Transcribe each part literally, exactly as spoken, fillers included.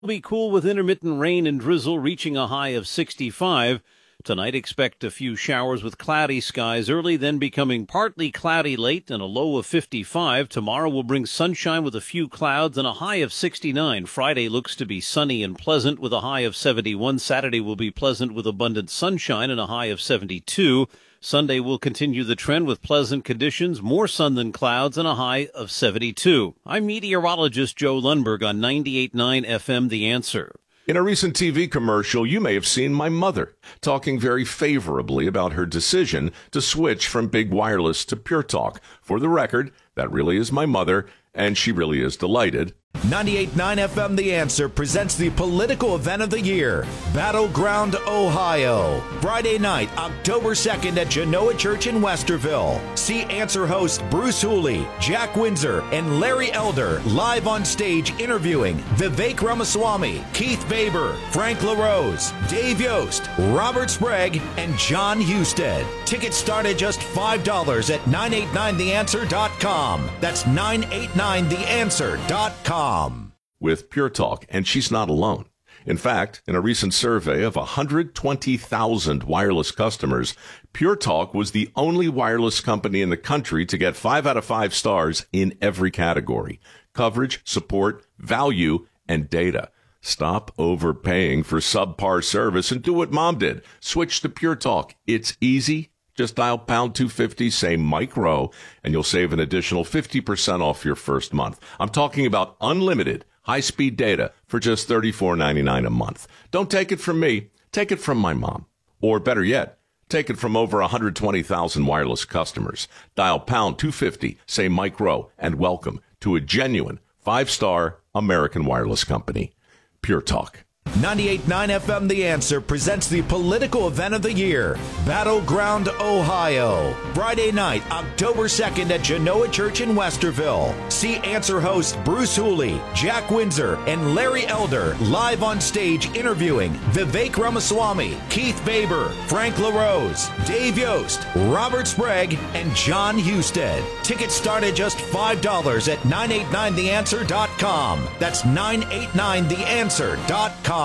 It'll be cool with intermittent rain and drizzle reaching a high of sixty-five. Tonight, expect a few showers with cloudy skies early, then becoming partly cloudy late and a low of fifty-five. Tomorrow will bring sunshine with a few clouds and a high of sixty-nine. Friday looks to be sunny and pleasant with a high of seventy-one. Saturday will be pleasant with abundant sunshine and a high of seventy-two. Sunday will continue the trend with pleasant conditions, more sun than clouds, and a high of seventy-two. I'm meteorologist Joe Lundberg on ninety-eight point nine F M The Answer. In a recent T V commercial, you may have seen my mother talking very favorably about her decision to switch from big wireless to Pure Talk. For the record, that really is my mother, and she really is delighted. ninety-eight point nine F M The Answer presents the political event of the year, Battleground, Ohio. Friday night, October second at Genoa Church in Westerville. See Answer hosts Bruce Hooley, Jack Windsor, and Larry Elder live on stage interviewing Vivek Ramaswamy, Keith Baber, Frank LaRose, Dave Yost, Robert Sprague, and John Husted. Tickets start at just five dollars at nine eight nine the answer dot com. That's nine eight nine the answer dot com. With Pure Talk, and she's not alone. In fact, in a recent survey of one hundred twenty thousand wireless customers, Pure Talk was the only wireless company in the country to get five out of five stars in every category: coverage, support, value, and data. Stop overpaying for subpar service and do what Mom did. Switch to Pure Talk. It's easy. Just dial pound two fifty, say Mike Rowe, and you'll save an additional fifty percent off your first month. I'm talking about unlimited high-speed data for just thirty-four ninety-nine a month. Don't take it from me. Take it from my mom. Or better yet, take it from over one hundred twenty thousand wireless customers. Dial pound two fifty, say Mike Rowe, and welcome to a genuine five-star American wireless company. Pure Talk. ninety-eight point nine F M The Answer presents the political event of the year, Battleground, Ohio. Friday night, October second at Genoa Church in Westerville. See Answer hosts Bruce Hooley, Jack Windsor, and Larry Elder live on stage interviewing Vivek Ramaswamy, Keith Baber, Frank LaRose, Dave Yost, Robert Sprague, and John Husted. Tickets start at just five dollars at nine eight nine the answer dot com. That's nine eight nine the answer dot com.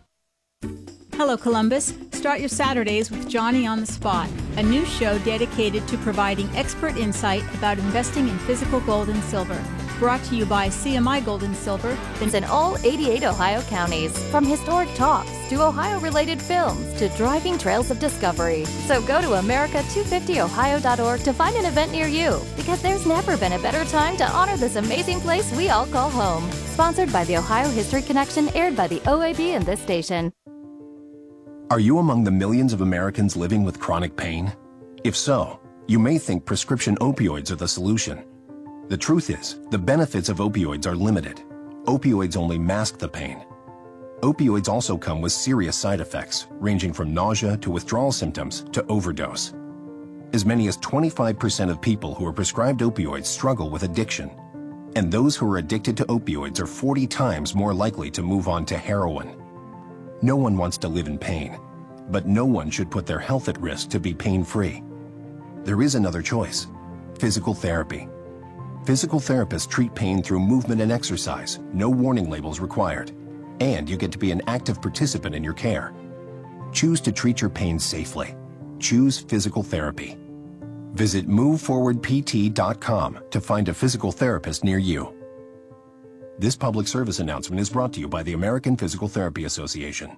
Hello, Columbus. Start your Saturdays with Johnny on the Spot, a new show dedicated to providing expert insight about investing in physical gold and silver. Brought to you by C M I Gold and Silver. In all eighty-eight Ohio counties, from historic talks to Ohio-related films to driving trails of discovery. So go to America two fifty ohio dot org to find an event near you, because there's never been a better time to honor this amazing place we all call home. Sponsored by the Ohio History Connection, aired by the O A B and this station. Are you among the millions of Americans living with chronic pain? If so, you may think prescription opioids are the solution. The truth is, the benefits of opioids are limited. Opioids only mask the pain. Opioids also come with serious side effects, ranging from nausea to withdrawal symptoms to overdose. As many as twenty-five percent of people who are prescribed opioids struggle with addiction. And those who are addicted to opioids are forty times more likely to move on to heroin. No one wants to live in pain, but no one should put their health at risk to be pain-free. There is another choice: physical therapy. Physical therapists treat pain through movement and exercise, no warning labels required, and you get to be an active participant in your care. Choose to treat your pain safely. Choose physical therapy. Visit move forward p t dot com to find a physical therapist near you. This public service announcement is brought to you by the American Physical Therapy Association.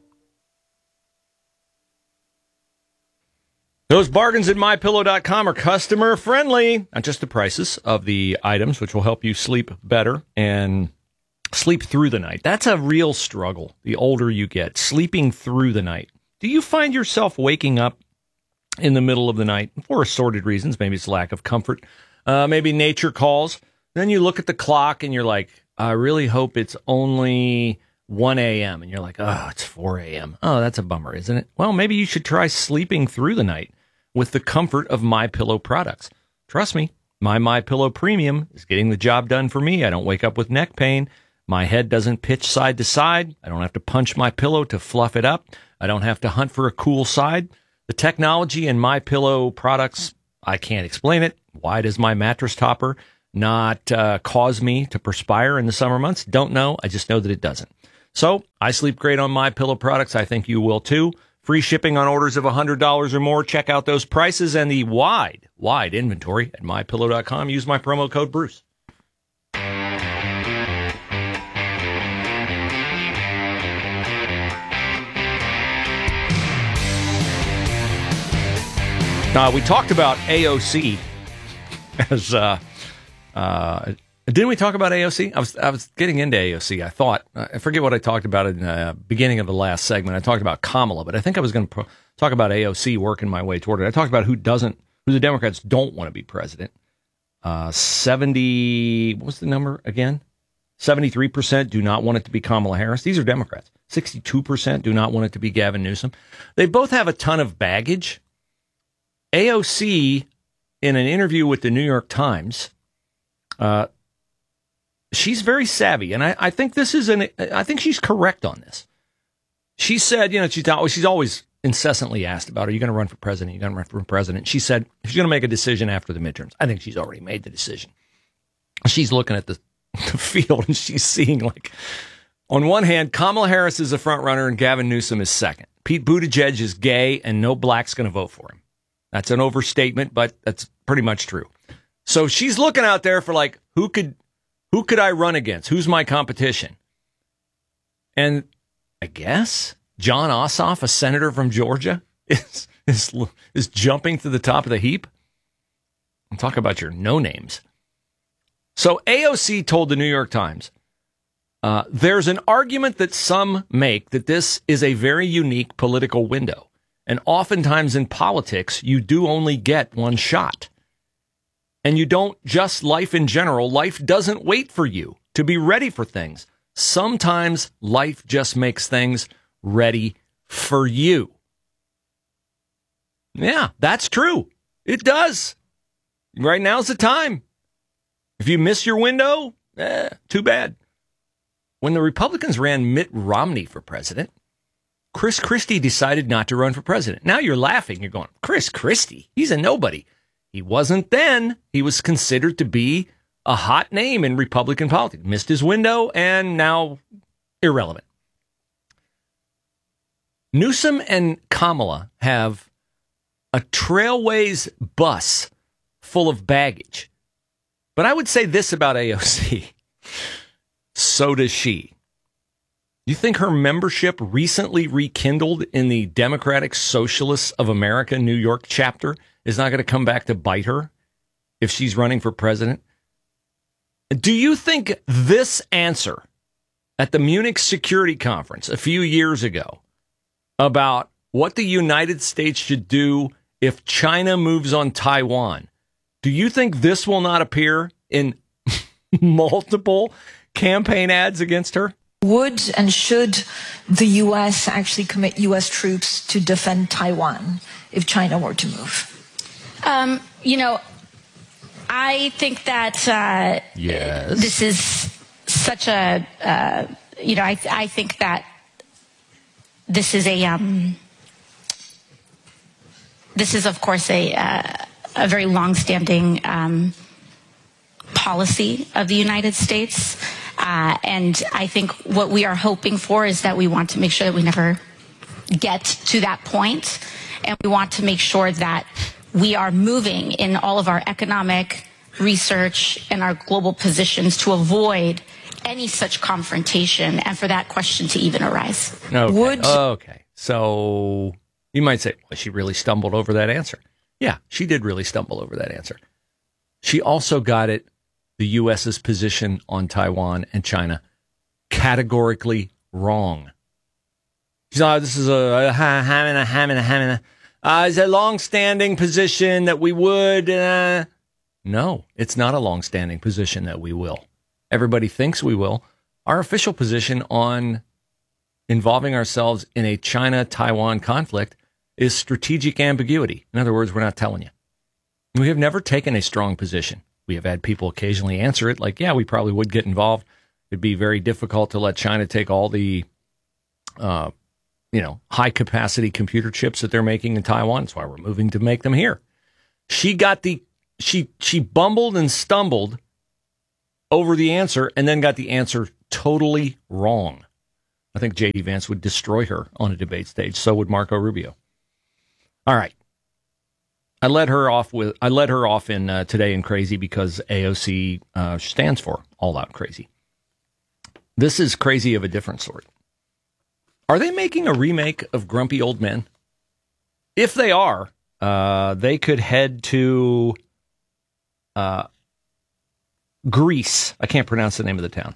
Those bargains at my pillow dot com are customer friendly. Not just the prices of the items, which will help you sleep better and sleep through the night. That's a real struggle the older you get, sleeping through the night. Do you find yourself waking up in the middle of the night for assorted reasons? Maybe it's lack of comfort. Uh, maybe nature calls. Then you look at the clock and you're like, I really hope it's only one a.m. And you're like, oh, it's four a.m. Oh, that's a bummer, isn't it? Well, maybe you should try sleeping through the night with the comfort of MyPillow products. Trust me, my MyPillow Premium is getting the job done for me. I don't wake up with neck pain. My head doesn't pitch side to side. I don't have to punch my pillow to fluff it up. I don't have to hunt for a cool side. The technology in MyPillow products, I can't explain it. Why does my mattress topper not uh, cause me to perspire in the summer months? Don't know. I just know that it doesn't. So I sleep great on MyPillow products. I think you will too. Free shipping on orders of one hundred dollars or more. Check out those prices and the wide, wide inventory at my pillow dot com. Use my promo code Bruce. Uh, we talked about A O C as uh, uh, didn't we talk about A O C? I was I was getting into A O C. I thought I forget what I talked about in the beginning of the last segment. I talked about Kamala, but I think I was going to pro- talk about A O C, working my way toward it. I talked about who doesn't, who the Democrats don't want to be president. Uh, seventy, what was the number again? Seventy-three percent do not want it to be Kamala Harris. These are Democrats. Sixty-two percent do not want it to be Gavin Newsom. They both have a ton of baggage. A O C, in an interview with the New York Times, uh, she's very savvy, and I, I think this is an. I think she's correct on this. She said, you know, she's always, she's always incessantly asked about, are you going to run for president? Are you going to run for president? She said she's going to make a decision after the midterms. I think she's already made the decision. She's looking at the, the field, and she's seeing, like, on one hand, Kamala Harris is a front runner, and Gavin Newsom is second. Pete Buttigieg is gay, and no black's going to vote for him. That's an overstatement, but that's pretty much true. So she's looking out there for, like, who could who could I run against? Who's my competition? And I guess John Ossoff, a senator from Georgia, is is, is jumping to the top of the heap. And talk about your no-names. So A O C told the New York Times, uh, there's an argument that some make that this is a very unique political window. And oftentimes in politics, you do only get one shot. And you don't just life in general. Life doesn't wait for you to be ready for things. Sometimes life just makes things ready for you. Yeah, that's true. It does. Right now's the time. If you miss your window, eh, too bad. When the Republicans ran Mitt Romney for president, Chris Christie decided not to run for president. Now you're laughing. You're going, Chris Christie? He's a nobody. He wasn't then. He was considered to be a hot name in Republican politics. Missed his window and now irrelevant. Newsom and Kamala have a Trailways bus full of baggage. But I would say this about A O C. So does she. You think her membership recently rekindled in the Democratic Socialists of America New York chapter is not going to come back to bite her if she's running for president? Do you think this answer at the Munich Security Conference a few years ago about what the United States should do if China moves on Taiwan, do you think this will not appear in multiple campaign ads against her? Would and should the U S actually commit U S troops to defend Taiwan if China were to move? Um, you know, I think that uh, yes. this is such a, uh, you know, I, I think that this is a, um, this is, of course, a, uh, a very longstanding um, policy of the United States. Uh, and I think what we are hoping for is that we want to make sure that we never get to that point. And we want to make sure that we are moving in all of our economic research and our global positions to avoid any such confrontation and for that question to even arise. Okay. Would okay. So you might say, well, she really stumbled over that answer. Yeah, she did really stumble over that answer. She also got it, the U S's position on Taiwan and China, categorically wrong. She's like, oh, this is a, a, a, a, a, uh, it's a long-standing position that we would. Uh... No, it's not a long-standing position that we will. Everybody thinks we will. Our official position on involving ourselves in a China-Taiwan conflict is strategic ambiguity. In other words, we're not telling you. We have never taken a strong position. We have had people occasionally answer it like, yeah, we probably would get involved. It'd be very difficult to let China take all the, uh, you know, high-capacity computer chips that they're making in Taiwan. That's why we're moving to make them here. She got the, she she bumbled and stumbled over the answer and then got the answer totally wrong. I think J D Vance would destroy her on a debate stage. So would Marco Rubio. All right. I led her off with I led her off in uh, Today in Crazy because A O C uh, stands for All Out Crazy. This is crazy of a different sort. Are they making a remake of Grumpy Old Men? If they are, uh, they could head to uh, Greece. I can't pronounce the name of the town.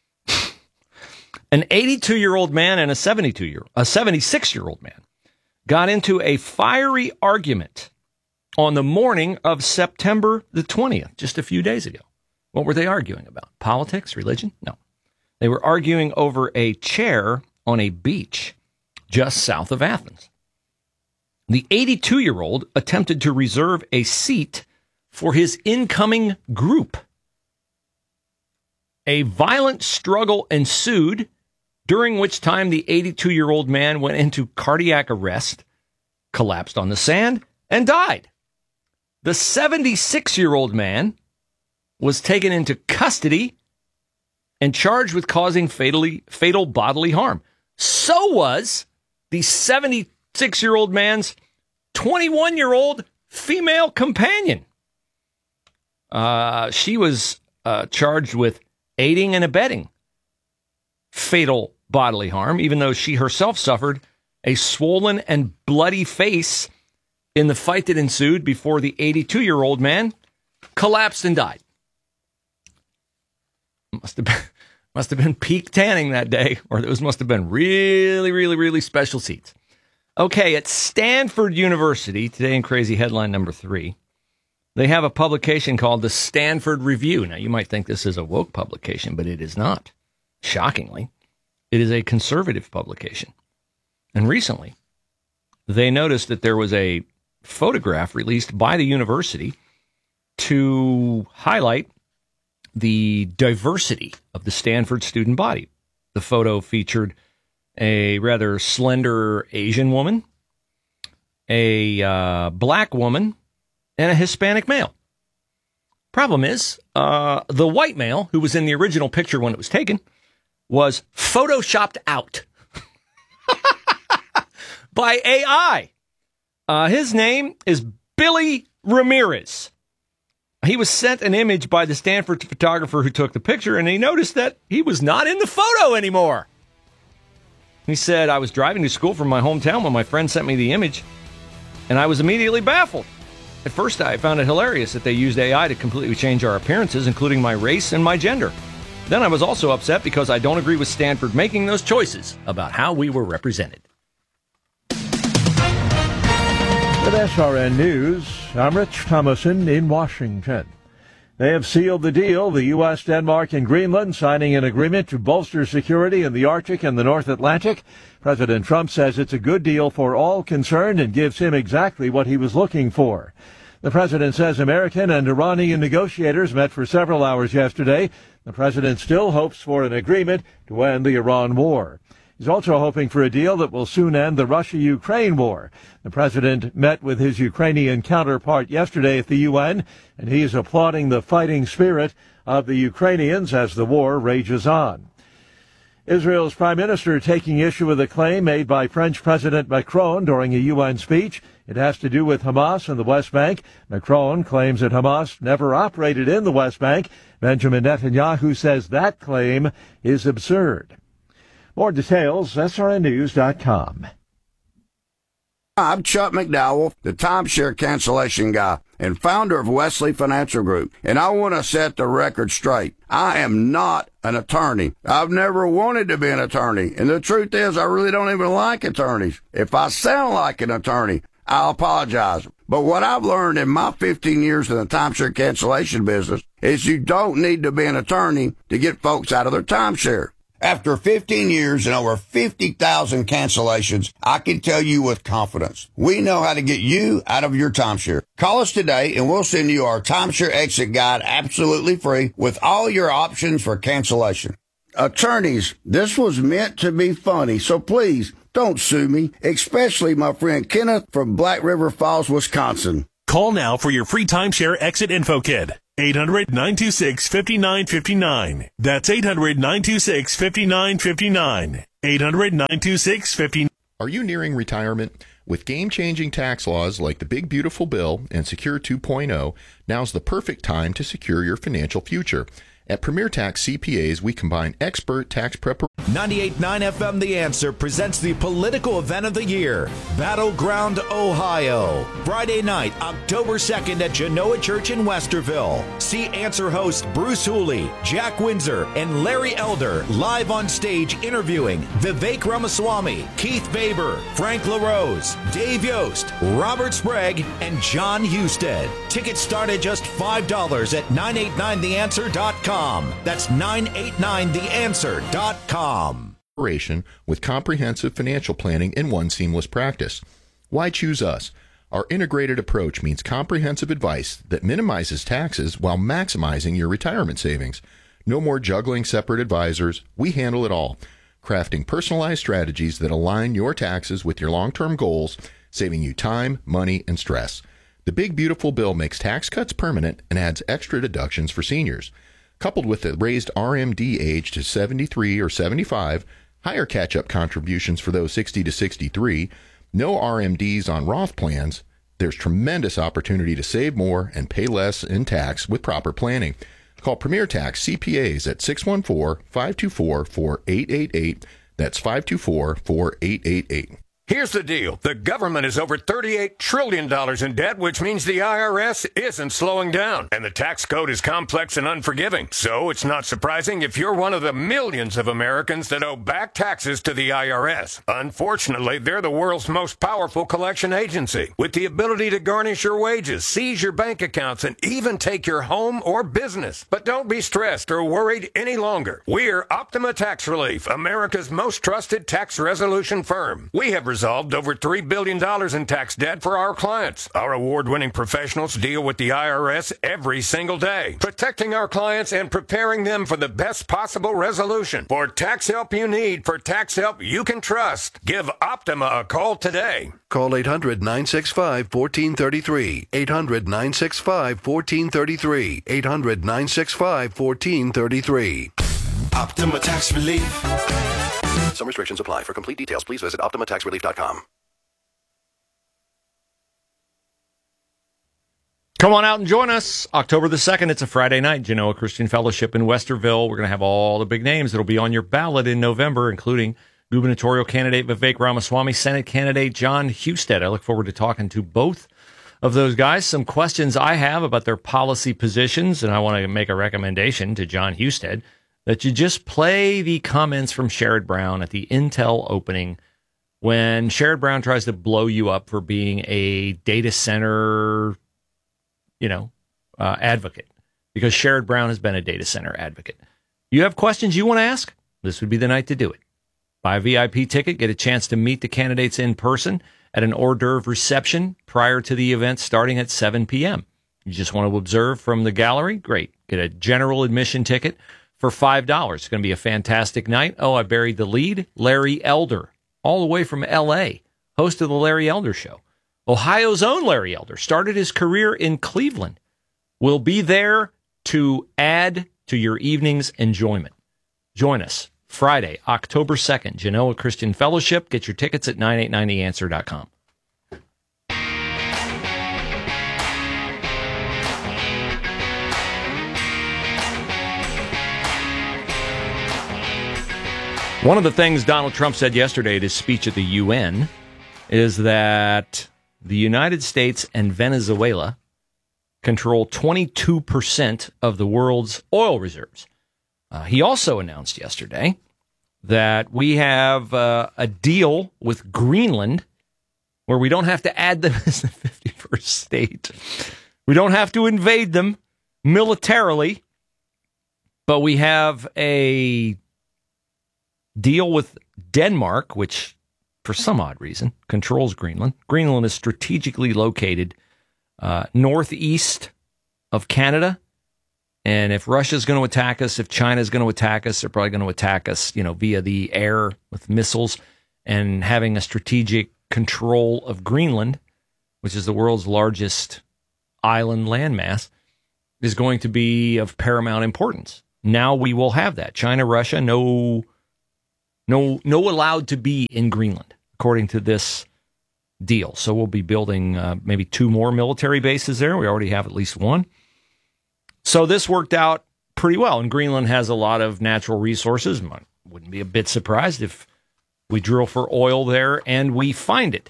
An eighty-two-year-old man and a seventy-two-year, a seventy-six-year-old man got into a fiery argument on the morning of September the twentieth, just a few days ago. What were they arguing about? Politics? Religion? No. They were arguing over a chair on a beach just south of Athens. The eighty-two-year-old attempted to reserve a seat for his incoming group. A violent struggle ensued, during which time the eighty-two-year-old man went into cardiac arrest, collapsed on the sand, and died. The seventy-six-year-old man was taken into custody and charged with causing fatally, fatal bodily harm. So was the seventy-six-year-old man's twenty-one-year-old female companion. Uh, she was uh, charged with aiding and abetting fatal bodily harm, even though she herself suffered a swollen and bloody face in the fight that ensued before the eighty-two-year-old man collapsed and died. Must have been, must have been peak tanning that day, or those must have been really, really, really special seats. Okay, at Stanford University, Today in Crazy headline number three, they have a publication called the Stanford Review. Now, you might think this is a woke publication, but it is not. Shockingly, it is a conservative publication. And recently, they noticed that there was a photograph released by the university to highlight the diversity of the Stanford student body. The photo featured a rather slender Asian woman, a uh, black woman, and a Hispanic male. Problem is, uh, the white male, who was in the original picture when it was taken, was photoshopped out by A I. Uh, his name is Billy Ramirez. He was sent an image by the Stanford photographer who took the picture, and he noticed that he was not in the photo anymore. He said, I was driving to school from my hometown when my friend sent me the image, and I was immediately baffled. At first, I found it hilarious that they used A I to completely change our appearances, including my race and my gender. Then I was also upset because I don't agree with Stanford making those choices about how we were represented. With S R N News, I'm Rich Thomason in Washington. They have sealed the deal, the U S, Denmark, and Greenland signing an agreement to bolster security in the Arctic and the North Atlantic. President Trump says it's a good deal for all concerned and gives him exactly what he was looking for. The president says American and Iranian negotiators met for several hours yesterday. The president still hopes for an agreement to end the Iran war. He's also hoping for a deal that will soon end the Russia-Ukraine war. The president met with his Ukrainian counterpart yesterday at the U N, and he is applauding the fighting spirit of the Ukrainians as the war rages on. Israel's prime minister taking issue with a claim made by French President Macron during a U N speech. It has to do with Hamas and the West Bank. Macron claims that Hamas never operated in the West Bank. Benjamin Netanyahu says that claim is absurd. More details, S R N news dot com. I'm Chuck McDowell, the timeshare cancellation guy and founder of Wesley Financial Group, and I want to set the record straight. I am not an attorney. I've never wanted to be an attorney, and the truth is I really don't even like attorneys. If I sound like an attorney, I'll apologize. But what I've learned in my fifteen years in the timeshare cancellation business is you don't need to be an attorney to get folks out of their timeshare. After fifteen years and over fifty thousand cancellations, I can tell you with confidence, we know how to get you out of your timeshare. Call us today and we'll send you our timeshare exit guide absolutely free with all your options for cancellation. Attorneys, this was meant to be funny, so please don't sue me, especially my friend Kenneth from Black River Falls, Wisconsin. Call now for your free timeshare exit info kit. eight hundred, nine two six, five nine five nine. That's eight hundred, nine two six, five nine five nine. eight hundred, nine two six, five nine five nine. Are you nearing retirement? With game-changing tax laws like the Big Beautiful Bill and Secure two point oh, now's the perfect time to secure your financial future. At Premier Tax C P As, we combine expert tax preparation. ninety-eight point nine F M The Answer presents the political event of the year, Battleground, Ohio. Friday night, October second at Genoa Church in Westerville. See Answer host Bruce Hooley, Jack Windsor, and Larry Elder live on stage interviewing Vivek Ramaswamy, Keith Baber, Frank LaRose, Dave Yost, Robert Sprague, and John Husted. Tickets start at just five dollars at nine eight nine the answer dot com. That's nine eight nine the answer dot com. With comprehensive financial planning in one seamless practice. Why choose us? Our integrated approach means comprehensive advice that minimizes taxes while maximizing your retirement savings. No more juggling separate advisors. We handle it all, crafting personalized strategies that align your taxes with your long-term goals, saving you time, money, and stress. The Big Beautiful Bill makes tax cuts permanent and adds extra deductions for seniors. Coupled with the raised R M D age to seventy-three or seventy-five, higher catch-up contributions for those sixty to sixty-three, no R M Ds on Roth plans, there's tremendous opportunity to save more and pay less in tax with proper planning. Call Premier Tax C P As at six one four, five two four, four eight eight eight. That's five two four, four eight eight eight. Here's the deal. The government is over thirty-eight trillion dollars in debt, which means the I R S isn't slowing down. And the tax code is complex and unforgiving. So it's not surprising if you're one of the millions of Americans that owe back taxes to the I R S. Unfortunately, they're the world's most powerful collection agency, with the ability to garnish your wages, seize your bank accounts, and even take your home or business. But don't be stressed or worried any longer. We're Optima Tax Relief, America's most trusted tax resolution firm. We have resolved over three billion dollars in tax debt for our clients. Our award-winning professionals deal with the I R S every single day, protecting our clients and preparing them for the best possible resolution. For tax help you need, for tax help you can trust, give Optima a call today. Call eight hundred, nine six five, one four three three. eight hundred, nine six five, one four three three. eight hundred, nine six five, one four three three. Optima Tax Relief. Some restrictions apply. For complete details, please visit optima tax relief dot com. Come on out and join us. October the second, it's a Friday night. Genoa Christian Fellowship in Westerville. We're going to have all the big names that'll be on your ballot in November, including gubernatorial candidate Vivek Ramaswamy, Senate candidate John Husted. I look forward to talking to both of those guys. Some questions I have about their policy positions, and I want to make a recommendation to John Husted that you just play the comments from Sherrod Brown at the Intel opening when Sherrod Brown tries to blow you up for being a data center, you know, uh, advocate, because Sherrod Brown has been a data center advocate. You have questions you want to ask? This would be the night to do it. Buy a V I P ticket, get a chance to meet the candidates in person at an hors d'oeuvre reception prior to the event starting at seven p.m. You just want to observe from the gallery? Great. Get a general admission ticket for five dollars. It's going to be a fantastic night. Oh, I buried the lead. Larry Elder, all the way from L A, host of the Larry Elder Show. Ohio's own Larry Elder started his career in Cleveland. Will be there to add to your evening's enjoyment. Join us Friday, October second, Genoa Christian Fellowship. Get your tickets at nine eight nine the answer dot com. One of the things Donald Trump said yesterday at his speech at the U N is that the United States and Venezuela control twenty-two percent of the world's oil reserves. Uh, he also announced yesterday that we have uh, a deal with Greenland where we don't have to add them as the fifty-first state. We don't have to invade them militarily, but we have a deal with Denmark, which, for some odd reason, controls Greenland. Greenland is strategically located uh, northeast of Canada. And if Russia's going to attack us, if China's going to attack us, they're probably going to attack us, you know, via the air with missiles. And having a strategic control of Greenland, which is the world's largest island landmass, is going to be of paramount importance. Now we will have that. China, Russia, no, no, no allowed to be in Greenland, according to this deal. So we'll be building uh, maybe two more military bases there. We already have at least one. So this worked out pretty well. And Greenland has a lot of natural resources. I wouldn't be a bit surprised if we drill for oil there and we find it.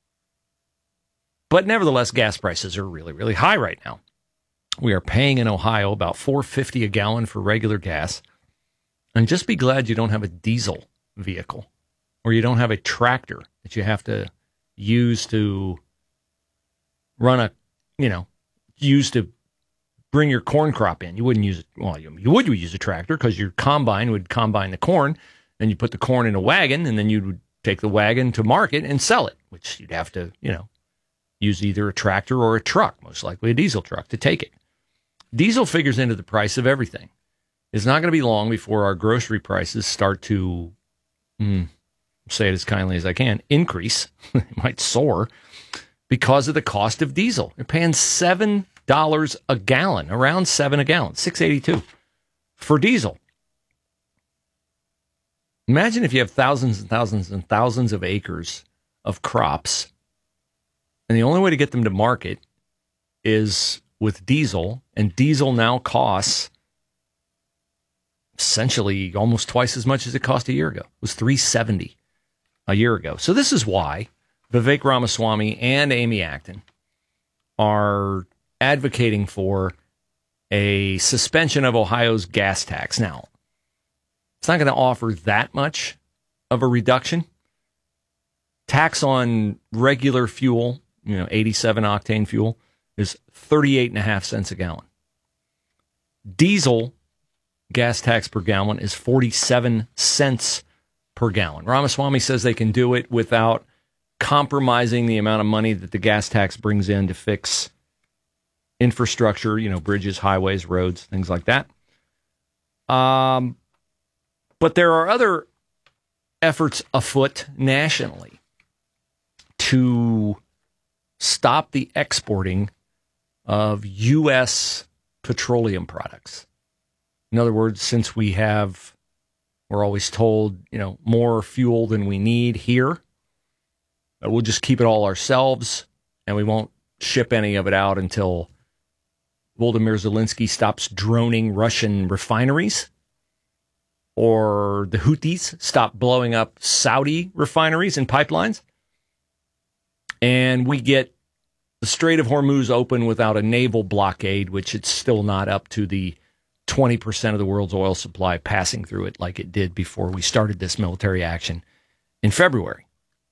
But nevertheless, gas prices are really, really high right now. We are paying in Ohio about four dollars and fifty cents a gallon for regular gas. And just be glad you don't have a diesel vehicle or you don't have a tractor that you have to use to run a, you know, use to bring your corn crop in. You wouldn't use it. Well, you, you would use a tractor because your combine would combine the corn. Then you put the corn in a wagon, and then you would take the wagon to market and sell it, which you'd have to, you know, use either a tractor or a truck, most likely a diesel truck, to take it. Diesel figures into the price of everything. It's not going to be long before our grocery prices start to, mm, say it as kindly as I can, increase. It might soar because of the cost of diesel. You're paying seven dollars a gallon, around seven a gallon, six eighty-two for diesel. Imagine if you have thousands and thousands and thousands of acres of crops, and the only way to get them to market is with diesel, and diesel now costs essentially almost twice as much as it cost a year ago. It was three seventy a year ago. So this is why Vivek Ramaswamy and Amy Acton are advocating for a suspension of Ohio's gas tax. Now, it's not going to offer that much of a reduction. Tax on regular fuel, you know, eighty-seven octane fuel, is thirty-eight and a half cents a gallon. Diesel gas tax per gallon is forty-seven cents per gallon. Ramaswamy says they can do it without compromising the amount of money that the gas tax brings in to fix infrastructure, you know, bridges, highways, roads, things like that. Um, but there are other efforts afoot nationally to stop the exporting of U S petroleum products. In other words, since we have, we're always told, you know, more fuel than we need here, we'll just keep it all ourselves and we won't ship any of it out until Volodymyr Zelensky stops droning Russian refineries, or the Houthis stop blowing up Saudi refineries and pipelines, and we get the Strait of Hormuz open without a naval blockade, which it's still not up to the twenty percent of the world's oil supply passing through it like it did before we started this military action in February.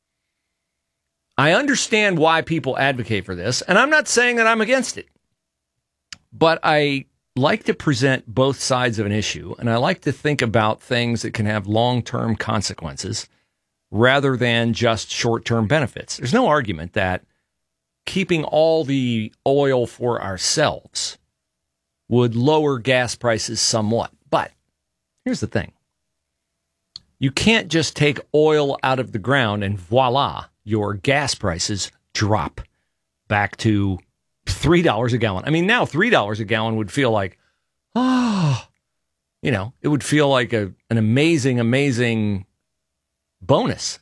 I understand why people advocate for this, and I'm not saying that I'm against it. But I like to present both sides of an issue, and I like to think about things that can have long-term consequences rather than just short-term benefits. There's no argument that keeping all the oil for ourselves would lower gas prices somewhat. But here's the thing. You can't just take oil out of the ground and voila, your gas prices drop back to three dollars a gallon. I mean, now three dollars a gallon would feel like, oh, you know, it would feel like a, an amazing, amazing bonus.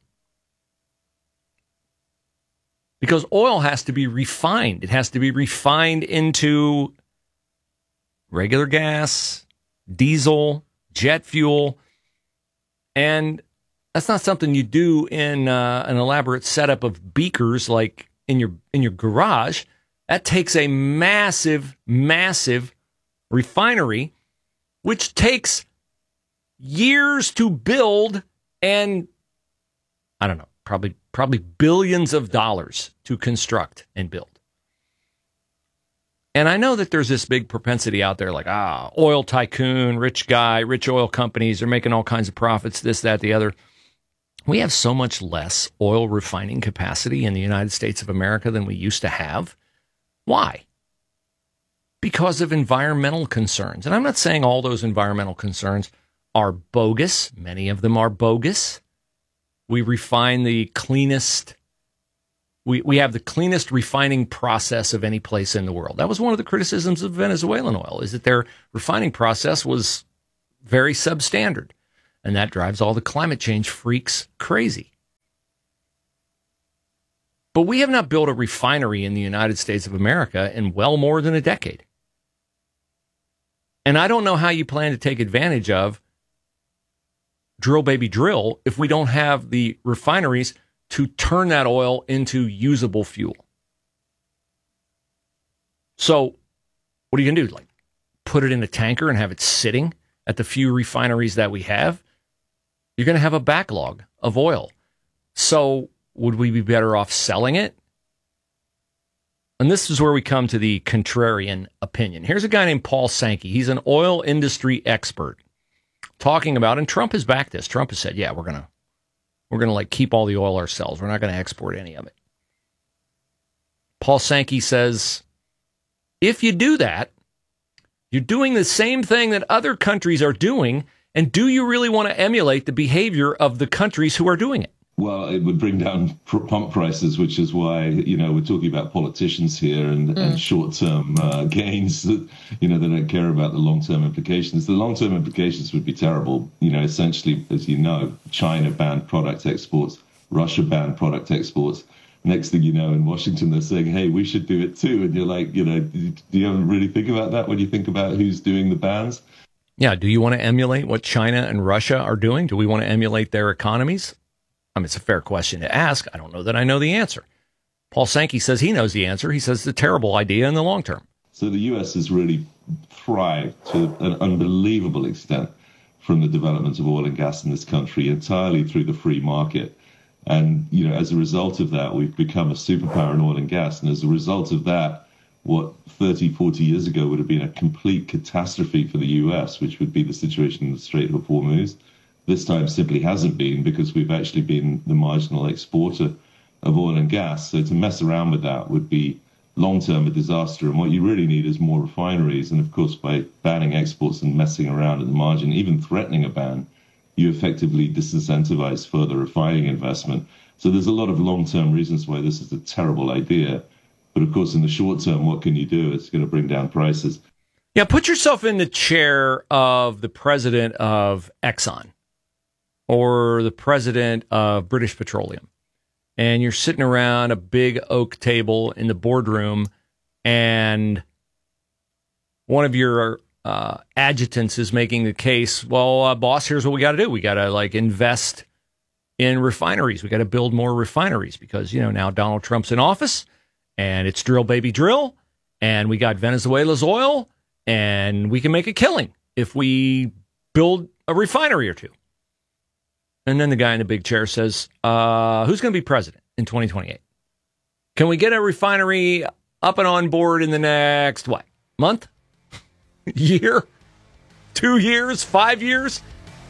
Because oil has to be refined. It has to be refined into regular gas, diesel, jet fuel. And that's not something you do in uh, an elaborate setup of beakers like in your in your garage. That takes a massive, massive refinery, which takes years to build and, I don't know, probably probably billions of dollars to construct and build. And I know that there's this big propensity out there like, ah, oil tycoon, rich guy, rich oil companies are making all kinds of profits, this, that, the other. We have so much less oil refining capacity in the United States of America than we used to have. Why? Because of environmental concerns. And I'm not saying all those environmental concerns are bogus. Many of them are bogus. We refine the cleanest We we have the cleanest refining process of any place in the world. That was one of the criticisms of Venezuelan oil, is that their refining process was very substandard. And that drives all the climate change freaks crazy. But we have not built a refinery in the United States of America in well more than a decade. And I don't know how you plan to take advantage of drill, baby, drill if we don't have the refineries to turn that oil into usable fuel. So what are you going to do? Like put it in a tanker and have it sitting at the few refineries that we have? You're going to have a backlog of oil. So would we be better off selling it? And this is where we come to the contrarian opinion. Here's a guy named Paul Sankey. He's an oil industry expert talking about, and Trump has backed this. Trump has said, yeah, we're going to we're going to like keep all the oil ourselves. We're not going to export any of it. Paul Sankey says, if you do that, you're doing the same thing that other countries are doing. And do you really want to emulate the behavior of the countries who are doing it? Well, it would bring down pump prices, which is why, you know, we're talking about politicians here and, mm. and short-term uh, gains that, you know, they don't care about the long-term implications. The long-term implications would be terrible. You know, essentially, as you know, China banned product exports, Russia banned product exports. Next thing you know, in Washington, they're saying, hey, we should do it too. And you're like, you know, do you ever really think about that when you think about who's doing the bans? Yeah, do you want to emulate what China and Russia are doing? Do we want to emulate their economies? I mean, it's a fair question to ask. I don't know that I know the answer. Paul Sankey says he knows the answer. He says it's a terrible idea in the long term. So the U S has really thrived to an unbelievable extent from the development of oil and gas in this country entirely through the free market. And, you know, as a result of that, we've become a superpower in oil and gas. And as a result of that, what thirty, forty years ago would have been a complete catastrophe for the U S, which would be the situation in the Strait of Hormuz, this time simply hasn't been, because we've actually been the marginal exporter of oil and gas. So to mess around with that would be long-term a disaster. And what you really need is more refineries. And of course, by banning exports and messing around at the margin, even threatening a ban, you effectively disincentivize further refining investment. So there's a lot of long-term reasons why this is a terrible idea. But of course, in the short term, what can you do? It's going to bring down prices. Yeah, put yourself in the chair of the president of Exxon or the president of British Petroleum. And you're sitting around a big oak table in the boardroom, and one of your uh, adjutants is making the case, well, uh, boss, here's what we got to do. We got to like invest in refineries. We got to build more refineries because, you know, now Donald Trump's in office. And it's drill, baby, drill. And we got Venezuela's oil. And we can make a killing if we build a refinery or two. And then the guy in the big chair says, uh, who's going to be president in twenty twenty-eight? Can we get a refinery up and on board in the next, what, month? Year? Two years? Five years?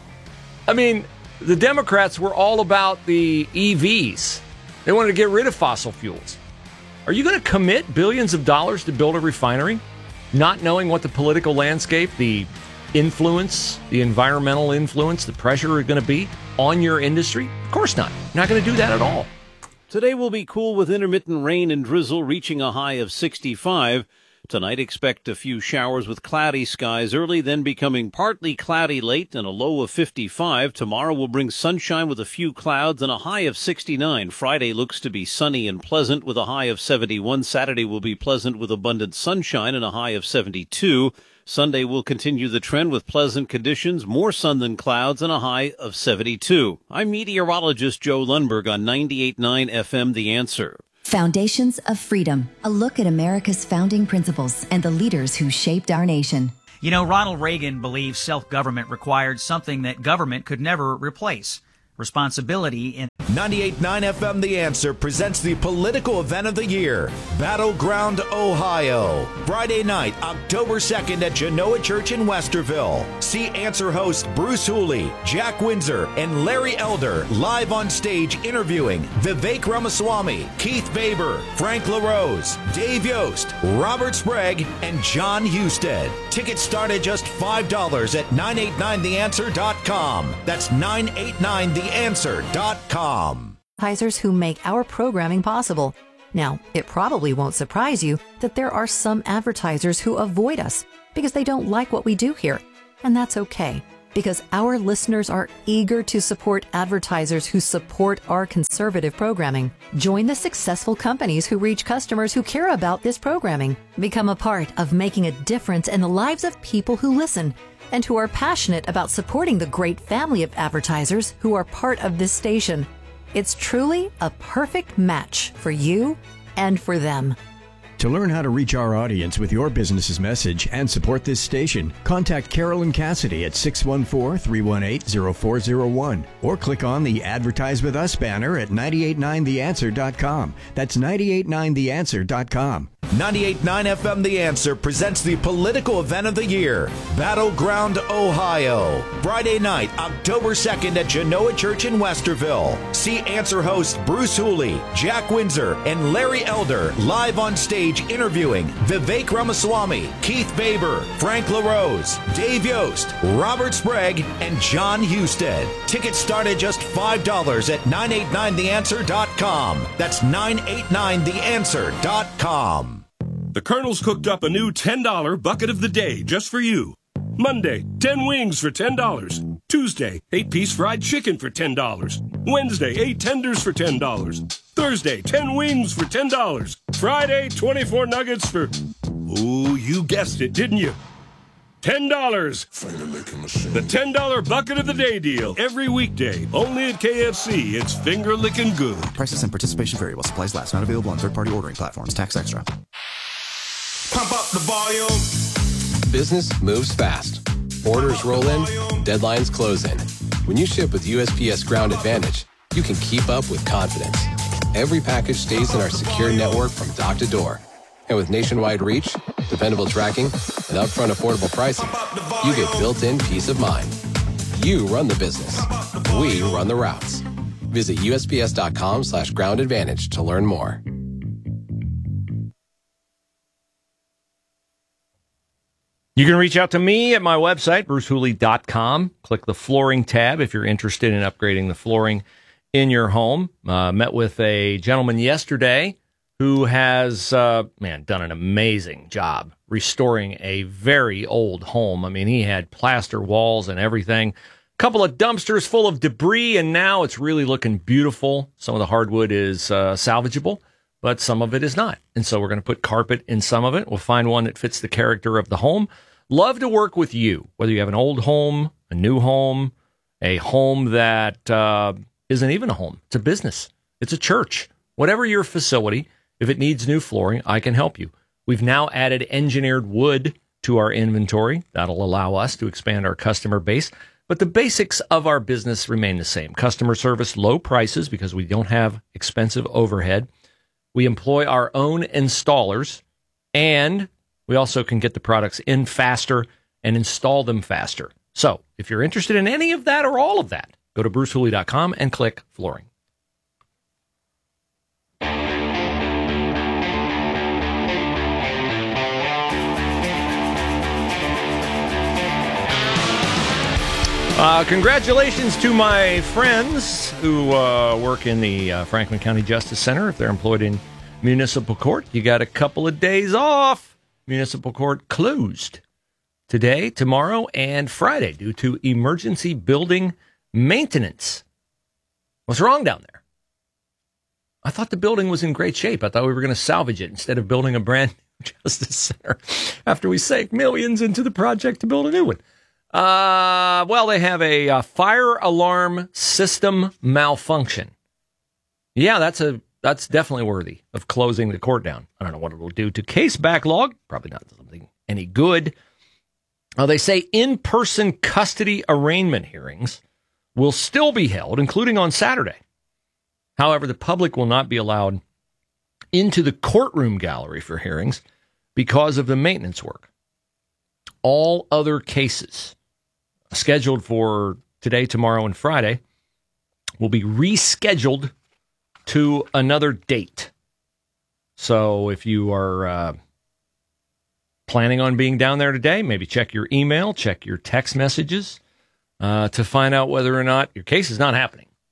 I mean, the Democrats were all about the E Vs. They wanted to get rid of fossil fuels. Are you going to commit billions of dollars to build a refinery, not knowing what the political landscape, the influence, the environmental influence, the pressure are going to be on your industry? Of course not. You're not going to do that at all. Today will be cool with intermittent rain and drizzle reaching a high of sixty-five. Tonight, expect a few showers with cloudy skies early, then becoming partly cloudy late and a low of fifty-five. Tomorrow will bring sunshine with a few clouds and a high of sixty-nine. Friday looks to be sunny and pleasant with a high of seventy-one. Saturday will be pleasant with abundant sunshine and a high of seventy-two. Sunday will continue the trend with pleasant conditions, more sun than clouds, and a high of seventy-two. I'm meteorologist Joe Lundberg on ninety-eight point nine F M The Answer. Foundations of Freedom, a look at America's founding principles and the leaders who shaped our nation. You know, Ronald Reagan believed self-government required something that government could never replace: responsibility. In ninety-eight point nine F M The Answer presents the political event of the year, Battleground, Ohio. Friday night, October second at Genoa Church in Westerville. See Answer host Bruce Hooley, Jack Windsor, and Larry Elder live on stage interviewing Vivek Ramaswamy, Keith Baber, Frank LaRose, Dave Yost, Robert Sprague, and John Husted. Tickets start at just five dollars at nine eight nine the answer dot com. That's nine eight nine the answer dot com. advertisers who make our programming possible. Now, it probably won't surprise you that there are some advertisers who avoid us because they don't like what we do here. And that's okay, because our listeners are eager to support advertisers who support our conservative programming. Join the successful companies who reach customers who care about this programming. Become a part of making a difference in the lives of people who listen and who are passionate about supporting the great family of advertisers who are part of this station. It's truly a perfect match for you and for them. To learn how to reach our audience with your business's message and support this station, contact Carolyn Cassidy at six one four, three one eight, zero four zero one or click on the Advertise With Us banner at nine eight nine the answer dot com. That's nine eight nine the answer dot com. ninety-eight point nine F M The Answer presents the political event of the year, Battleground, Ohio. Friday night, October second at Genoa Church in Westerville. See Answer hosts Bruce Hooley, Jack Windsor, and Larry Elder live on stage interviewing Vivek Ramaswamy, Keith Baber, Frank LaRose, Dave Yost, Robert Sprague, and John Husted. Tickets start at just five dollars at nine eight nine the answer dot com. That's nine eight nine the answer dot com. The Colonel's cooked up a new ten dollar bucket of the day just for you. Monday, ten wings for ten dollars. Tuesday, eight piece fried chicken for ten dollars. Wednesday, eight tenders for ten dollars. Thursday, ten wings for ten dollars. Friday, twenty-four nuggets for... Ooh, you guessed it, didn't you? ten dollars. The ten dollar bucket of the day deal. Every weekday. Only at K F C. It's finger-licking good. Prices and participation vary while supplies last. Not available on third-party ordering platforms. Tax extra. Pump up the volume. Business moves fast. Orders roll in, deadlines close in. When you ship with U S P S Ground Advantage, you can keep up with confidence. Every package stays in our secure network from dock to door. And with nationwide reach, dependable tracking, and upfront affordable pricing, you get built-in peace of mind. You run the business. We run the routes. Visit U S P S dot com slash ground advantage to learn more. You can reach out to me at my website, bruce hooley dot com. Click the flooring tab if you're interested in upgrading the flooring in your home. Uh, met with a gentleman yesterday who has, uh, man, done an amazing job restoring a very old home. I mean, he had plaster walls and everything. A couple of dumpsters full of debris, and now it's really looking beautiful. Some of the hardwood is uh, salvageable, but some of it is not. And so we're going to put carpet in some of it. We'll find one that fits the character of the home. Love to work with you, whether you have an old home, a new home, a home that uh, isn't even a home. It's a business. It's a church. Whatever your facility, if it needs new flooring, I can help you. We've now added engineered wood to our inventory. That'll allow us to expand our customer base. But the basics of our business remain the same. Customer service, low prices because we don't have expensive overhead. We employ our own installers, and we also can get the products in faster and install them faster. So if you're interested in any of that or all of that, go to bruce hooley dot com and click flooring. Uh, congratulations to my friends who uh, work in the uh, Franklin County Justice Center. If they're employed in municipal court, you got a couple of days off. Municipal court closed today, tomorrow, and Friday due to emergency building maintenance. What's wrong down there? I thought the building was in great shape. I thought we were going to salvage it instead of building a brand new Justice Center after we sank millions into the project to build a new one. Uh, well, they have a, a fire alarm system malfunction. Yeah, that's a that's definitely worthy of closing the court down. I don't know what it will do to case backlog. Probably not something any good. Uh, they say in-person custody arraignment hearings will still be held, including on Saturday. However, the public will not be allowed into the courtroom gallery for hearings because of the maintenance work. All other cases scheduled for today, tomorrow, and Friday will be rescheduled to another date. So if you are uh, planning on being down there today, maybe check your email, check your text messages uh, to find out whether or not your case is not happening.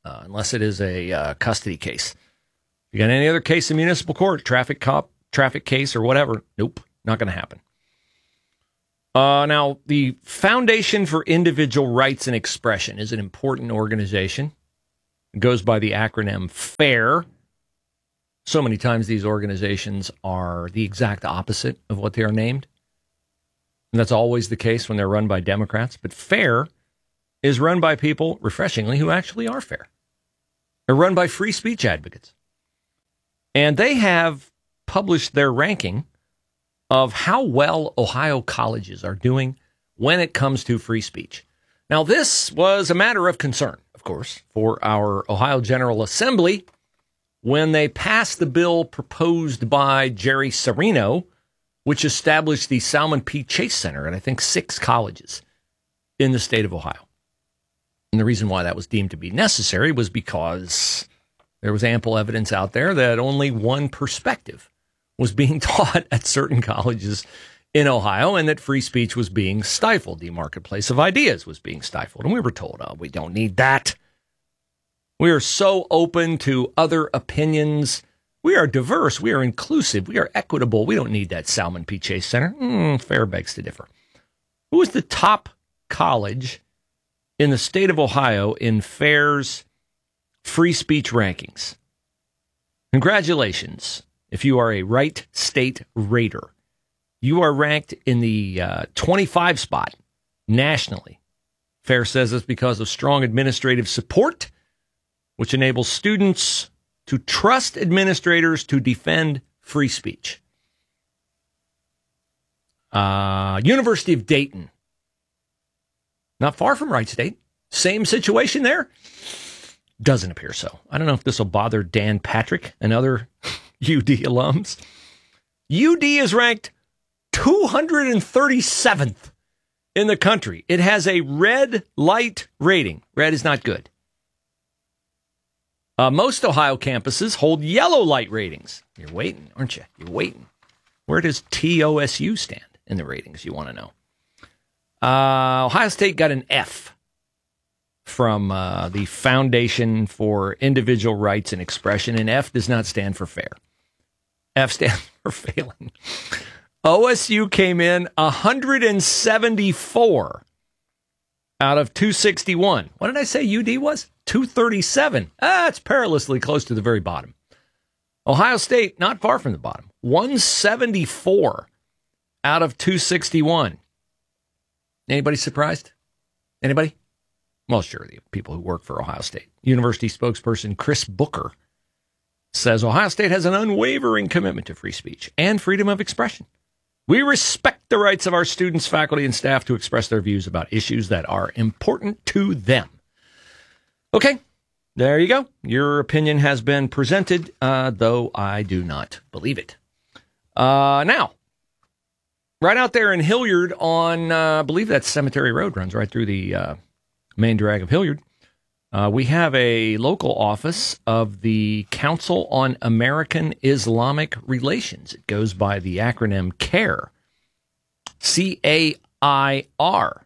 uh, unless it is a uh, custody case. If you got any other case in municipal court, traffic cop, traffic case, or whatever, nope, not going to happen. Uh, now, the Foundation for Individual Rights and Expression is an important organization. It goes by the acronym FAIR. So many times these organizations are the exact opposite of what they are named. And that's always the case when they're run by Democrats. But FAIR is run by people, refreshingly, who actually are fair. They're run by free speech advocates. And they have published their ranking of how well Ohio colleges are doing when it comes to free speech. Now, this was a matter of concern, of course, for our Ohio General Assembly when they passed the bill proposed by Jerry Serino, which established the Salmon P. Chase Center at, I think, six colleges in the state of Ohio. And the reason why that was deemed to be necessary was because there was ample evidence out there that only one perspective was being taught at certain colleges in Ohio, and that free speech was being stifled. The marketplace of ideas was being stifled. And we were told, oh, we don't need that. We are so open to other opinions. We are diverse. We are inclusive. We are equitable. We don't need that Salmon P. Chase Center. Mm, fair begs to differ. Who is the top college in the state of Ohio in FAIR's free speech rankings? Congratulations. If you are a Wright State Raider, you are ranked in the uh, twenty-five spot nationally. FAIR says it's because of strong administrative support, which enables students to trust administrators to defend free speech. Uh, University of Dayton, not far from Wright State. Same situation there? Doesn't appear so. I don't know if this will bother Dan Patrick and other U D alums. U D is ranked two hundred thirty-seventh in the country. It has a red light rating. Red is not good. Uh, most Ohio campuses hold yellow light ratings. You're waiting, aren't you? You're waiting. Where does T O S U stand in the ratings? You want to know. Uh, Ohio State got an F from uh, the Foundation for Individual Rights and Expression, and F does not stand for fair. F stands for failing. O S U came in one hundred seventy-four out of two sixty-one. What did I say U D was? two thirty-seven. Ah, it's perilously close to the very bottom. Ohio State, not far from the bottom. one seventy-four out of two sixty-one. Anybody surprised? Anybody? Well, sure, the people who work for Ohio State. University spokesperson Chris Booker says Ohio State has an unwavering commitment to free speech and freedom of expression. We respect the rights of our students, faculty, and staff to express their views about issues that are important to them. Okay, there you go. Your opinion has been presented, uh, though I do not believe it. Uh, now, right out there in Hilliard on, uh, I believe that Cemetery Road runs right through the uh, main drag of Hilliard. Uh, we have a local office of the Council on American Islamic Relations. It goes by the acronym CAIR. C A I R.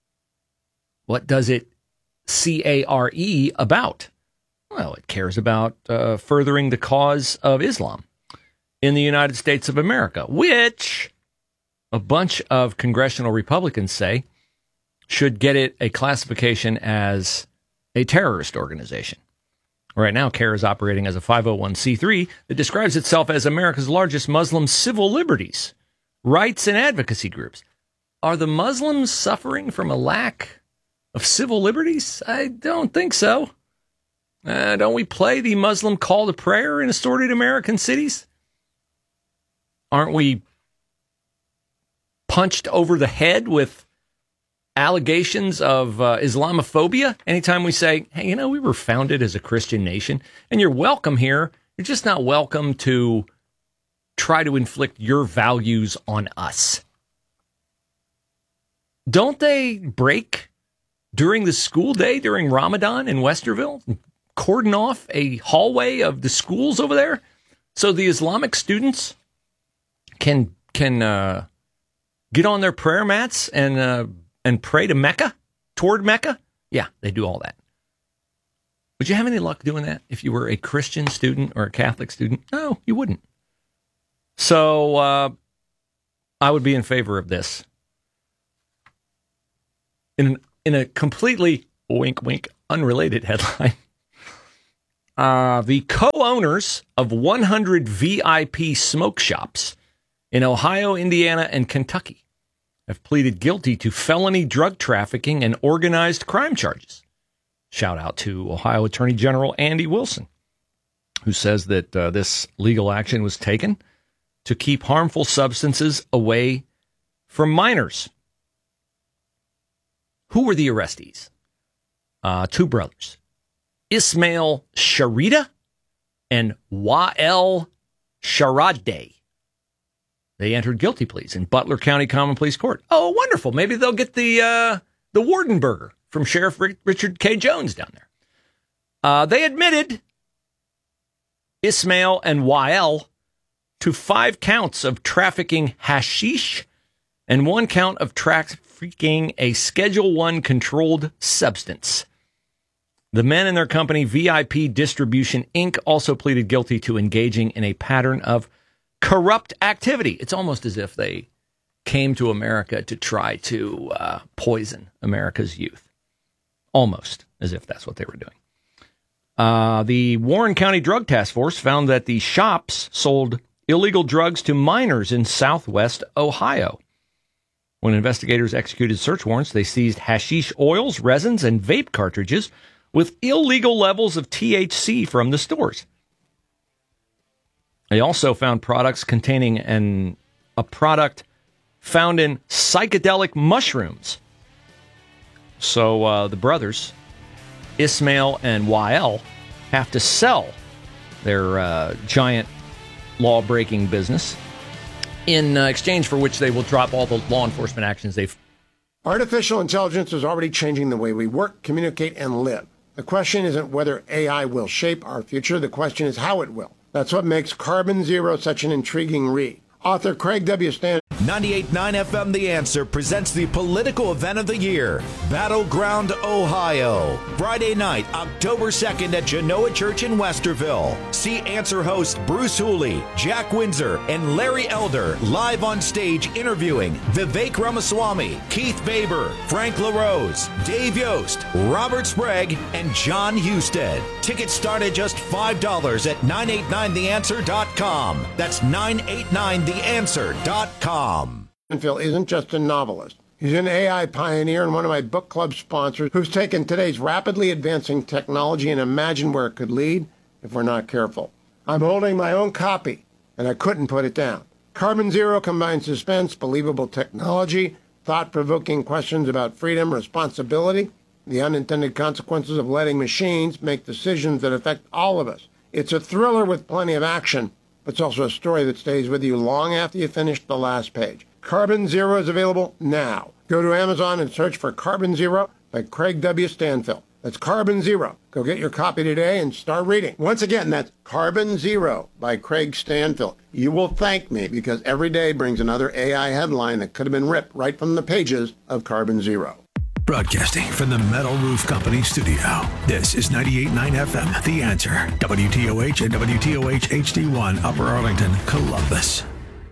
What does it C A R E about? Well, it cares about uh, furthering the cause of Islam in the United States of America, which a bunch of congressional Republicans say should get it a classification as a terrorist organization. Right now, CAIR is operating as a five oh one c three that describes itself as America's largest Muslim civil liberties, rights, and advocacy groups. Are the Muslims suffering from a lack of civil liberties? I don't think so. Uh, don't we play the Muslim call to prayer in assorted American cities? Aren't we punched over the head with allegations of uh, Islamophobia anytime we say, hey, you know, we were founded as a Christian nation and you're welcome here. You're just not welcome to try to inflict your values on us. Don't they break during the school day during Ramadan in Westerville, cordon off a hallway of the schools over there so the Islamic students can can uh, get on their prayer mats and uh, and pray to Mecca, toward Mecca? Yeah, they do all that. Would you have any luck doing that if you were a Christian student or a Catholic student? No, you wouldn't. So uh, I would be in favor of this. In, in a completely wink, wink, unrelated headline, uh, the co-owners of one hundred V I P smoke shops in Ohio, Indiana, and Kentucky have pleaded guilty to felony drug trafficking and organized crime charges. Shout out to Ohio Attorney General Andy Wilson, who says that uh, this legal action was taken to keep harmful substances away from minors. Who were the arrestees? Uh, two brothers, Ismail Sharida and Wael Sharadeh. They entered guilty pleas in Butler County Common Pleas Court. Oh, wonderful. Maybe they'll get the uh, the Wardenburger from Sheriff Richard K. Jones down there. Uh, they admitted, Ismail and Wael, to five counts of trafficking hashish and one count of trafficking a Schedule One controlled substance. The men and their company, V I P Distribution Incorporated, also pleaded guilty to engaging in a pattern of corrupt activity. It's almost as if they came to America to try to uh, poison America's youth. Almost as if that's what they were doing. Uh, the Warren County Drug Task Force found that the shops sold illegal drugs to minors in southwest Ohio. When investigators executed search warrants, they seized hashish oils, resins, and vape cartridges with illegal levels of T H C from the stores. They also found products containing an a product found in psychedelic mushrooms. So uh, the brothers, Ismail and Wael, have to sell their uh, giant law-breaking business, in uh, exchange for which they will drop all the law enforcement actions they've... Artificial intelligence is already changing the way we work, communicate, and live. The question isn't whether A I will shape our future. The question is how it will. That's what makes Carbon Zero such an intriguing read. Author Craig W. Stan... ninety-eight point nine F M The Answer presents the political event of the year, Battleground, Ohio. Friday night, October second at Genoa Church in Westerville. See Answer host Bruce Hooley, Jack Windsor, and Larry Elder live on stage interviewing Vivek Ramaswamy, Keith Faber, Frank LaRose, Dave Yost, Robert Sprague, and John Husted. Tickets start at just five dollars at nine eight nine the answer dot com. That's nine eight nine the answer dot com. Phil isn't just a novelist. He's an A I pioneer and one of my book club sponsors who's taken today's rapidly advancing technology and imagined where it could lead if we're not careful. I'm holding my own copy, and I couldn't put it down. Carbon Zero combines suspense, believable technology, thought-provoking questions about freedom, responsibility, the unintended consequences of letting machines make decisions that affect all of us. It's a thriller with plenty of action, but it's also a story that stays with you long after you finish the last page. Carbon Zero is available now. Go to Amazon and search for Carbon Zero by Craig W. Stanfill. That's Carbon Zero. Go get your copy today and start reading. Once again, that's Carbon Zero by Craig Stanfill. You will thank me because every day brings another A I headline that could have been ripped right from the pages of Carbon Zero. Broadcasting from the Metal Roof Company studio, this is ninety-eight point nine F M, The Answer, W T O H and W T O H H D one, Upper Arlington, Columbus.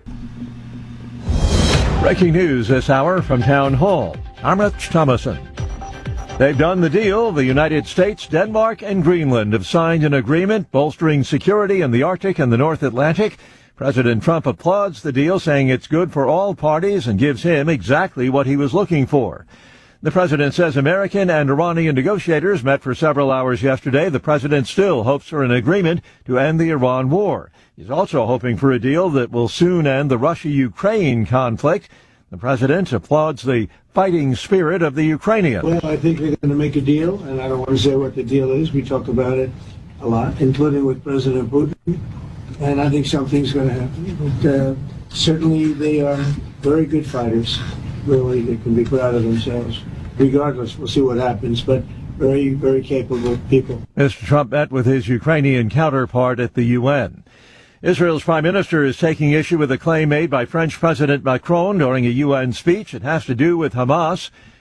Breaking news this hour from Town Hall. I'm Rich Thomason. They've done the deal. The United States, Denmark, and Greenland have signed an agreement bolstering security in the Arctic and the North Atlantic. President Trump applauds the deal, saying it's good for all parties and gives him exactly what he was looking for. The president says American and Iranian negotiators met for several hours yesterday. The president still hopes for an agreement to end the Iran war. He's also hoping for a deal that will soon end the Russia-Ukraine conflict. The president applauds the fighting spirit of the Ukrainians. Well, I think they're going to make a deal, and I don't want to say what the deal is. We talk about it a lot, including with President Putin, and I think something's going to happen. But uh, certainly they are very good fighters. Really, they can be proud of themselves. Regardless, we'll see what happens, but very, very capable people. Mister Trump met with his Ukrainian counterpart at the U N. Israel's prime minister is taking issue with a claim made by French President Macron during a U N speech. It has to do with Hamas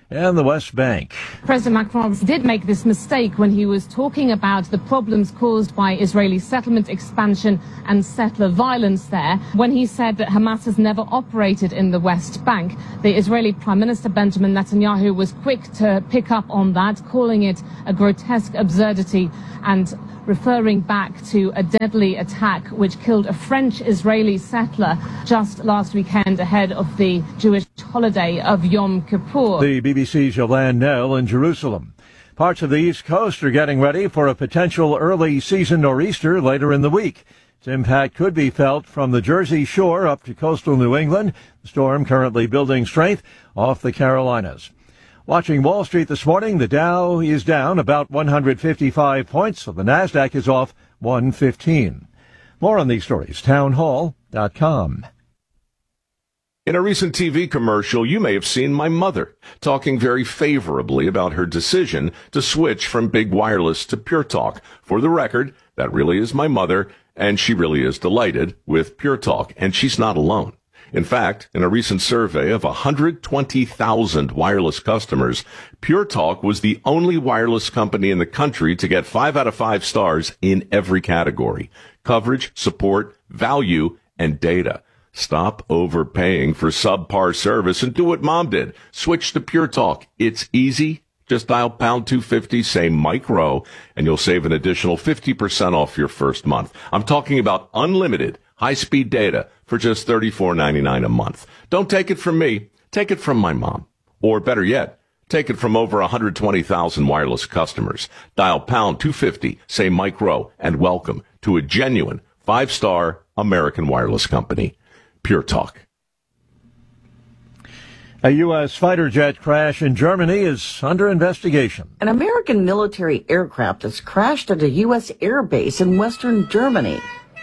and the West Bank. President Macron did make this mistake when he was talking about the problems caused by Israeli settlement expansion and settler violence there, when he said that Hamas has never operated in the West Bank. The Israeli Prime Minister Benjamin Netanyahu was quick to pick up on that, calling it a grotesque absurdity and referring back to a deadly attack which killed a French-Israeli settler just last weekend ahead of the Jewish holiday of Yom Kippur. The B B C's Yolande Knell in Jerusalem. Parts of the East Coast are getting ready for a potential early season nor'easter later in the week. Its impact could be felt from the Jersey Shore up to coastal New England. The storm currently building strength off the Carolinas. Watching Wall Street this morning, the Dow is down about one hundred fifty-five points, so the Nasdaq is off one fifteen. More on these stories, town hall dot com. In a recent T V commercial, you may have seen my mother talking very favorably about her decision to switch from Big Wireless to Pure Talk. For the record, that really is my mother, and she really is delighted with Pure Talk, and she's not alone. In fact, in a recent survey of one hundred twenty thousand wireless customers, Pure Talk was the only wireless company in the country to get five out of five stars in every category: coverage, support, value, and data. Stop overpaying for subpar service and do what Mom did. Switch to Pure Talk. It's easy. Just dial pound two fifty, say Mike Rowe, and you'll save an additional fifty percent off your first month. I'm talking about unlimited high-speed data for just thirty-four ninety-nine a month. Don't take it from me. Take it from my mom. Or better yet, take it from over one hundred twenty thousand wireless customers. Dial pound two fifty, say Mike Rowe, and welcome to a genuine five-star American wireless company. Pure Talk. A U S fighter jet crash in Germany is under investigation. An American military aircraft has crashed at a U S air base in western Germany.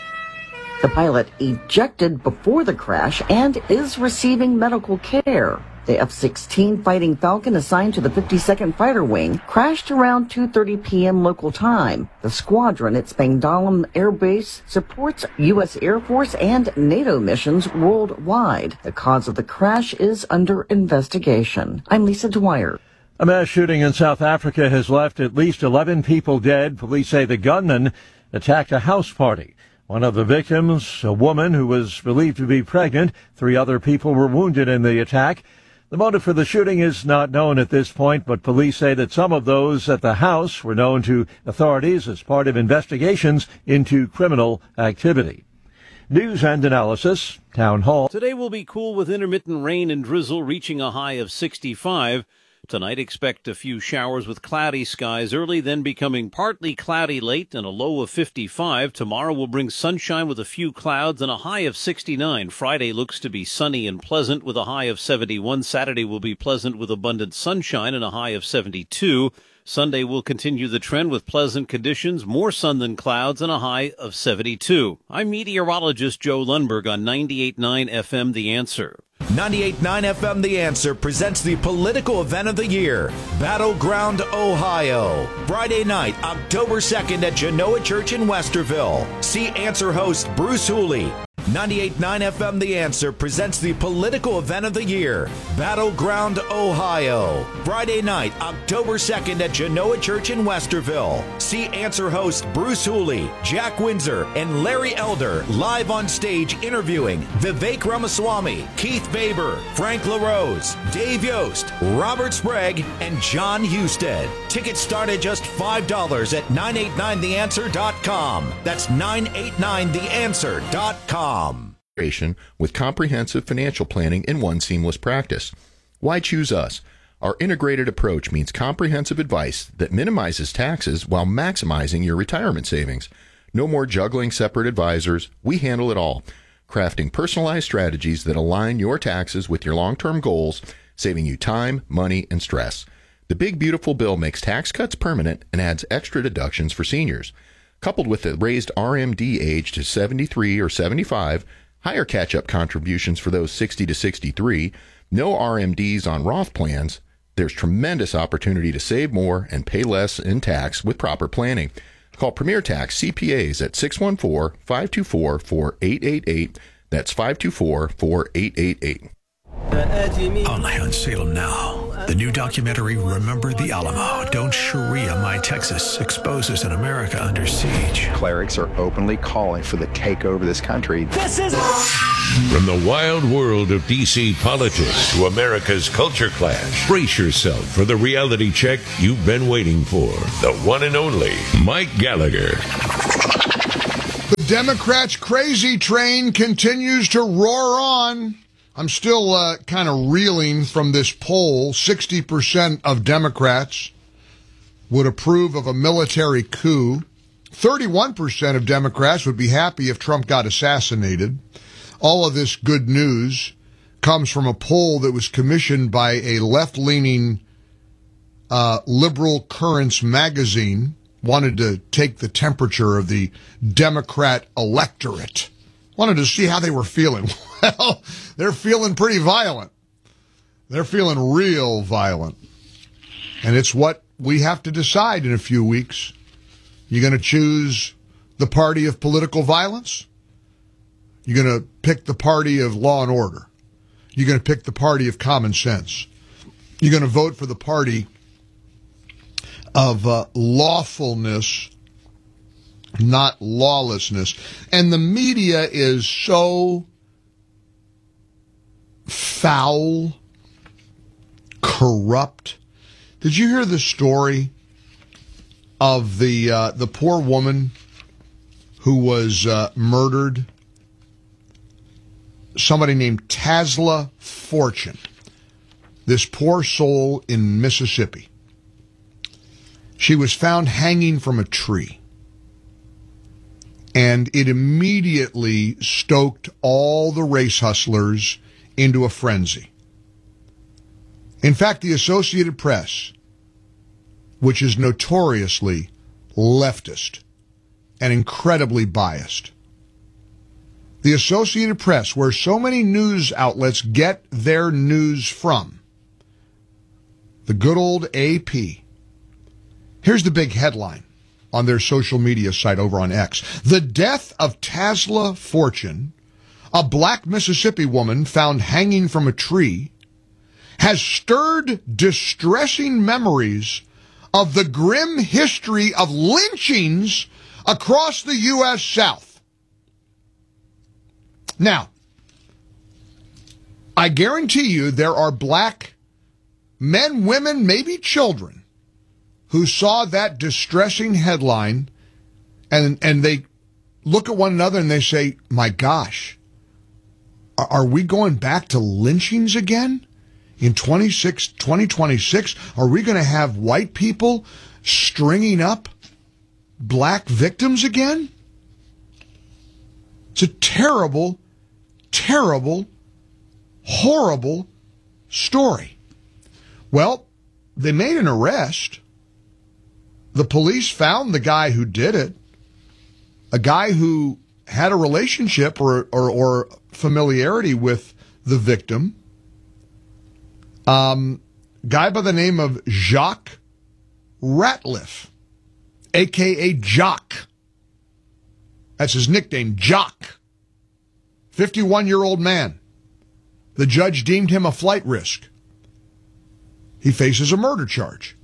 The pilot ejected before the crash and is receiving medical care. The F sixteen Fighting Falcon, assigned to the fifty-second Fighter Wing, crashed around two thirty p.m. local time. The squadron at Spangdahlem Air Base supports U S Air Force and NATO missions worldwide. The cause of the crash is under investigation. I'm Lisa Dwyer. A mass shooting in South Africa has left at least eleven people dead. Police say the gunman attacked a house party. One of the victims, a woman who was believed to be pregnant. Three other people were wounded in the attack. The motive for the shooting is not known at this point, but police say that some of those at the house were known to authorities as part of investigations into criminal activity. News and analysis, Town Hall. Today will be cool with intermittent rain and drizzle reaching a high of sixty-five. Tonight, expect a few showers with cloudy skies early, then becoming partly cloudy late and a low of fifty-five. Tomorrow will bring sunshine with a few clouds and a high of sixty-nine. Friday looks to be sunny and pleasant with a high of seventy-one. Saturday will be pleasant with abundant sunshine and a high of seventy-two. Sunday will continue the trend with pleasant conditions, more sun than clouds, and a high of seventy-two. I'm meteorologist Joe Lundberg on ninety-eight point nine F M The Answer. ninety-eight point nine F M The Answer presents the political event of the year, Battleground, Ohio. Friday night, October second at Genoa Church in Westerville. See Answer host Bruce Hooley. ninety-eight point nine F M The Answer presents the political event of the year, Battleground, Ohio. Friday night, October second at Genoa Church in Westerville. See Answer host Bruce Hooley, Jack Windsor, and Larry Elder live on stage interviewing Vivek Ramaswamy, Keith Baber, Frank LaRose, Dave Yost, Robert Sprague, and John Husted. Tickets start at just five dollars at nine eight nine the answer dot com. That's nine eight nine the answer dot com. With comprehensive financial planning in one seamless practice. Why choose us? Our integrated approach means comprehensive advice that minimizes taxes while maximizing your retirement savings. No more juggling separate advisors. We handle it all, crafting personalized strategies that align your taxes with your long-term goals, saving you time, money, and stress. The Big Beautiful Bill makes tax cuts permanent and adds extra deductions for seniors. Coupled with the raised R M D age to seventy-three or seventy-five, higher catch-up contributions for those sixty to sixty-three, no R M Ds on Roth plans, there's tremendous opportunity to save more and pay less in tax with proper planning. Call Premier Tax C P As at six one four, five two four, four eight eight eight. That's five two four, four eight eight eight. Only on Salem Now. The new documentary, Remember the Alamo, Don't Sharia My Texas, exposes an America under siege. Clerics are openly calling for the takeover of this country. This is... From the wild world of D C politics to America's culture clash, brace yourself for the reality check you've been waiting for. The one and only Mike Gallagher. The Democrats' crazy train continues to roar on. I'm still uh, kind of reeling from this poll. sixty percent of Democrats would approve of a military coup. thirty-one percent of Democrats would be happy if Trump got assassinated. All of this good news comes from a poll that was commissioned by a left-leaning uh, Liberal Currents magazine. Wanted to take the temperature of the Democrat electorate. Wanted to see how they were feeling. Well, they're feeling pretty violent. They're feeling real violent. And it's what we have to decide in a few weeks. You going to choose the party of political violence? You're going to pick the party of law and order? You're going to pick the party of common sense? You're going to vote for the party of uh, lawfulness, not lawlessness? And the media is so foul, corrupt. Did you hear the story of the uh, the poor woman who was uh, murdered? Somebody named Tasla Fortune. This poor soul in Mississippi. She was found hanging from a tree. And it immediately stoked all the race hustlers into a frenzy. In fact, the Associated Press, which is notoriously leftist and incredibly biased, the Associated Press, where so many news outlets get their news from, the good old A P, here's the big headline on their social media site over on X. The death of Tasla Fortune, a black Mississippi woman found hanging from a tree, has stirred distressing memories of the grim history of lynchings across the U S South. Now, I guarantee you there are black men, women, maybe children who saw that distressing headline and and they look at one another and they say, my gosh, are we going back to lynchings again? In twenty twenty-six, are we going to have white people stringing up black victims again? It's a terrible, terrible, horrible story. Well, they made an arrest. The police found the guy who did it, a guy who had a relationship or, or, or familiarity with the victim. Um, guy by the name of Jacques Ratliff, a k a. Jock. That's his nickname, Jock. fifty-one-year-old man. The judge deemed him a flight risk. He faces a murder charge.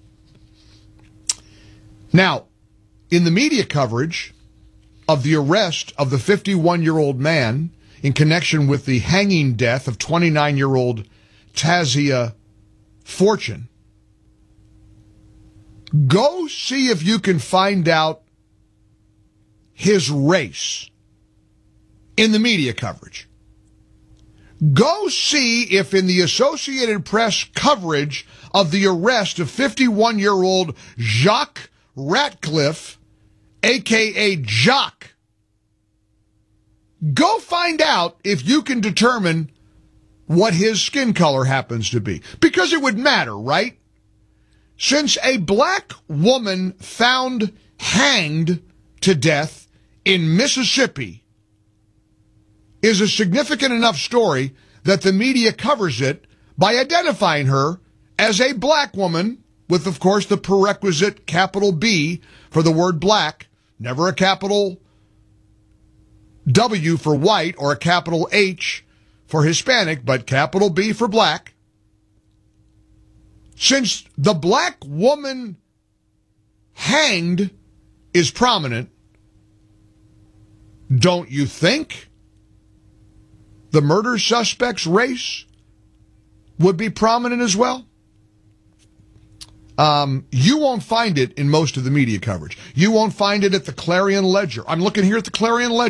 Now, in the media coverage of the arrest of the fifty-one-year-old man in connection with the hanging death of twenty-nine-year-old Tasla Fortune, go see if you can find out his race in the media coverage. Go see if in the Associated Press coverage of the arrest of fifty-one-year-old Jacques Ratliff, a k a. Jock, go find out if you can determine what his skin color happens to be. Because it would matter, right? Since a black woman found hanged to death in Mississippi is a significant enough story that the media covers it by identifying her as a black woman with, of course, the prerequisite capital B for the word black, never a capital W for white or a capital H for Hispanic, but capital B for black. Since the black woman hanged is prominent, don't you think the murder suspect's race would be prominent as well? Um, you won't find it in most of the media coverage. You won't find it at the Clarion Ledger. I'm looking here at the Clarion Ledger.